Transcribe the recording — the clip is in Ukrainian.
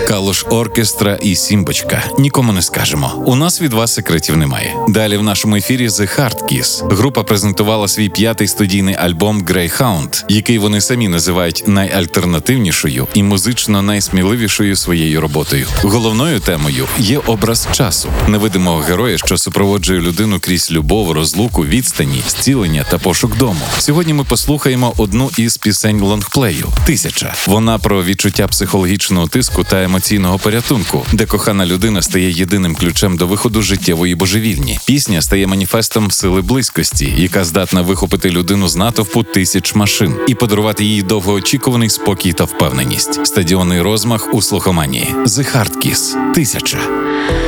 Калуш Оркестра і Сімбочка. Нікому не скажемо. У нас від вас секретів немає. Далі в нашому ефірі The Hard Kiss. Група презентувала свій 5-й студійний альбом Greyhound, який вони самі називають найальтернативнішою і музично найсміливішою своєю роботою. Головною темою є образ часу, невидимого героя, що супроводжує людину крізь любов, розлуку, відстані, зцілення та пошук дому. Сьогодні ми послухаємо одну із пісень лонгплею «1000». Вона про відчуття психологічного тиску та емоційного порятунку, де кохана людина стає єдиним ключем до виходу з життєвої божевільні. Пісня стає маніфестом сили близькості, яка здатна вихопити людину з натовпу тисяч машин і подарувати їй довгоочікуваний спокій та впевненість. Стадіонний розмах у слухоманії. The Hard Kiss. 1000.